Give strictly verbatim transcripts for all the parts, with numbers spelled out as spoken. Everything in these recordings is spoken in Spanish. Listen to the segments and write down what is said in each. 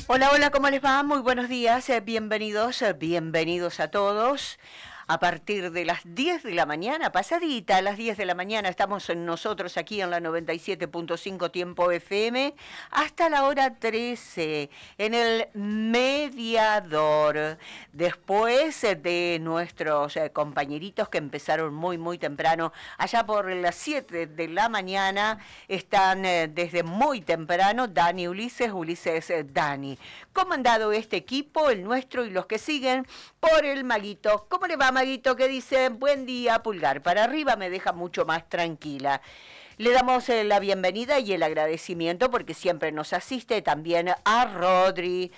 Hola, hola, ¿cómo les va? Muy buenos días, eh, bienvenidos, eh, bienvenidos a todos. A partir de las diez de la mañana, pasadita a las diez de la mañana, estamos en nosotros aquí en la noventa y siete punto cinco Tiempo F M, hasta la hora trece, en el Mediador. Después de nuestros eh, compañeritos que empezaron muy, muy temprano, allá por las siete de la mañana, están eh, desde muy temprano Dani Ulises, Ulises eh, Dani. Comandado este equipo, el nuestro y los que siguen, por el Maguito. ¿Cómo le va, Maguito? Que dice, buen día, pulgar para arriba, me deja mucho más tranquila. Le damos eh, la bienvenida y el agradecimiento porque siempre nos asiste también a Rodri.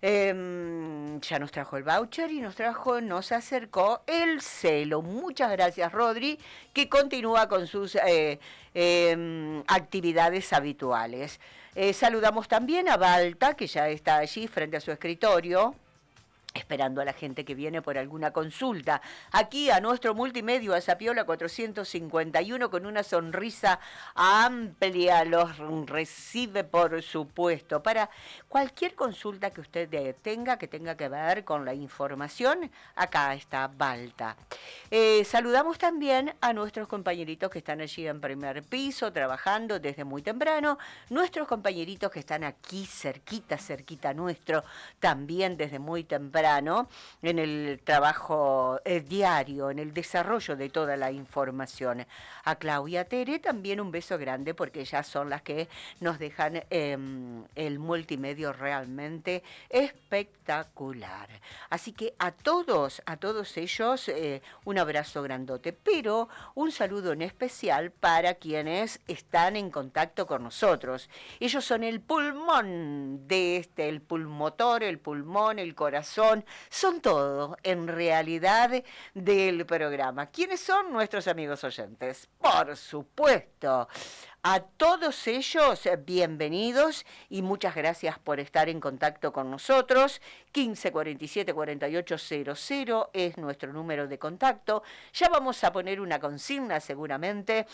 Eh, ya nos trajo el voucher y nos trajo, nos acercó el celo. Muchas gracias, Rodri, que continúa con sus eh, eh, actividades habituales. Eh, saludamos también a Balta, que ya está allí frente a su escritorio, esperando a la gente que viene por alguna consulta. Aquí a nuestro multimedio, a Zapiola cuatrocientos cincuenta y uno, con una sonrisa amplia, los recibe por supuesto. Para cualquier consulta que usted tenga, que tenga que ver con la información, acá está Balta. Eh, saludamos también a nuestros compañeritos que están allí en primer piso, trabajando desde muy temprano. Nuestros compañeritos que están aquí cerquita, cerquita nuestro, también desde muy temprano, en el trabajo eh, diario, en el desarrollo de toda la información. A Claudia Tere también un beso grande, porque ellas son las que nos dejan eh, el multimedio realmente espectacular. Así que a todos, a todos ellos, eh, un abrazo grandote, pero un saludo en especial para quienes están en contacto con nosotros. Ellos son el pulmón de este, el pulmotor, el pulmón, el corazón, son todo en realidad del programa. ¿Quiénes son nuestros amigos oyentes? Por supuesto, a todos ellos bienvenidos y muchas gracias por estar en contacto con nosotros. quince cuarenta y siete cuarenta y ocho cero cero es nuestro número de contacto. Ya vamos a poner una consigna seguramente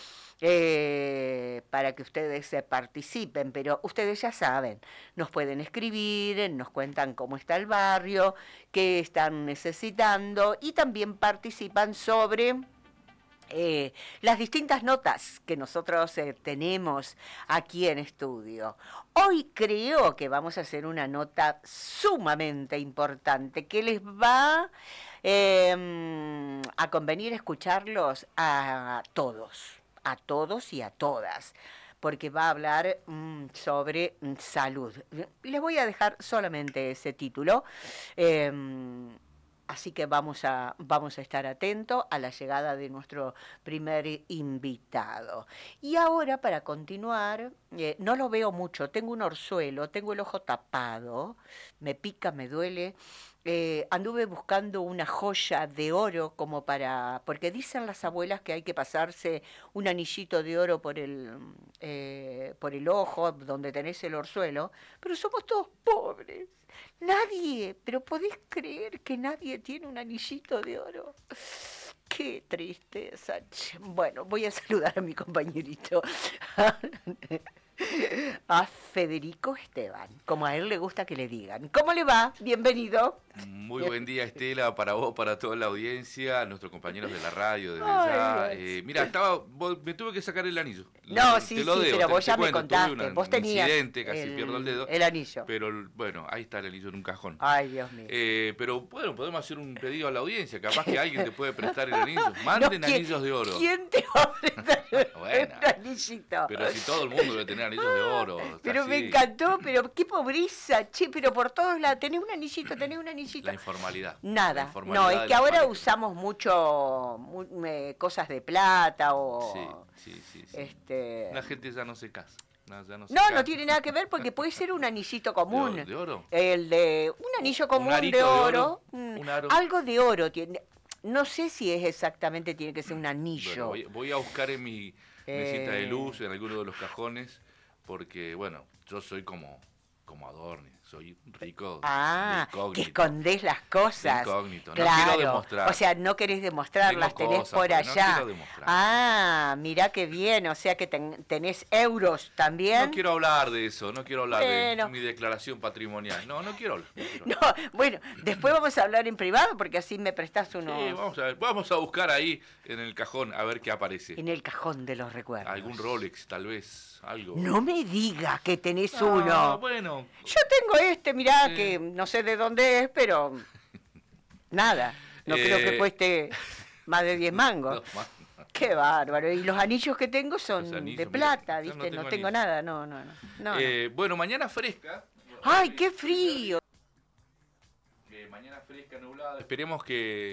eh, para que ustedes eh, participen, pero ustedes ya saben, nos pueden escribir, nos cuentan cómo está el barrio, qué están necesitando y también participan sobre Eh, las distintas notas que nosotros eh, tenemos aquí en estudio. Hoy creo que vamos a hacer una nota sumamente importante que les va eh, a convenir escucharlos a todos, a todos y a todas, porque va a hablar mmm, sobre salud. Les voy a dejar solamente ese título. Eh, Así que vamos a, vamos a estar atentos a la llegada de nuestro primer invitado. Y ahora, para continuar, eh, no lo veo mucho, tengo un orzuelo, tengo el ojo tapado, me pica, me duele. Eh, anduve buscando una joya de oro como para, porque dicen las abuelas que hay que pasarse un anillito de oro por el, eh, por el ojo donde tenés el orzuelo, pero somos todos pobres. Nadie, pero podés creer que nadie tiene un anillito de oro. Qué tristeza. Bueno, voy a saludar a mi compañerito, a Federico Esteban, como a él le gusta que le digan. ¿Cómo le va? Bienvenido. Muy buen día, Estela, para vos, para toda la audiencia, a nuestros compañeros de la radio desde Ay, ya. Eh, mira, estaba, vos, me tuve que sacar el anillo. No, Lo, sí, te lo sí, debo, pero te, vos te ya me cuento, tuve contaste, una- vos un tenías incidente, casi pierdo el el, dedo. el anillo. Pero bueno, ahí está el anillo en un cajón. Ay, Dios mío. Eh, pero bueno, podemos hacer un pedido a la audiencia, capaz que alguien te puede prestar el anillo. Manden No, ¿quién, anillos de oro. ¿Quién te va a prestar Bueno, un anillito? pero si todo el mundo debe tener anillos de oro. Pero me así, encantó, pero qué pobreza, che, pero por todos lados, tenés un anillito, tenés un anillito. la informalidad. La Nada, informalidad no, es de que los ahora fanáticos. usamos mucho mu- eh, cosas de plata Sí, o... sí, sí, sí. Este... La gente ya no se casa. No, ya no se No, casa. no tiene nada que ver porque puede ser un anillito común. ¿De, de oro? El de un anillo Un común arito de de oro, oro, mm, un aro. algo de oro tiene. No sé si es exactamente, tiene que ser un Bueno, anillo. voy, voy a buscar en mi mesita de Eh, luz, en alguno de los cajones, porque, bueno, yo soy como como adorne. Soy rico Ah, de incógnito. que escondés las cosas. De incógnito. No Claro. quiero demostrar. O sea, no querés demostrarlas, Tengo tenés cosas, por pero no allá. quiero demostrar. Ah, mirá qué bien. O sea que ten- tenés euros también. No quiero hablar de eso, no quiero hablar Bueno. de mi declaración patrimonial. No, no quiero hablar. No, quiero No, hablar. bueno, después vamos a hablar en privado porque así me prestás unos... Sí, vamos a ver. Vamos a buscar ahí en el cajón a ver qué aparece. En el cajón de los recuerdos. Algún Rolex, tal vez, algo. No me digas que tenés No, uno. bueno. Yo tengo este, mirá, Sí. que no sé de dónde es, pero nada. No Eh. creo que cueste más de diez mangos. No, más. Qué bárbaro. Y los anillos que tengo son Los anillos, de mira, plata, yo no ¿viste? No tengo tengo, anillos. nada, no, no, no. no, no. Eh, bueno, mañana fresca. ¡Ay, qué frío! Eh, mañana fresca, nublada. Esperemos que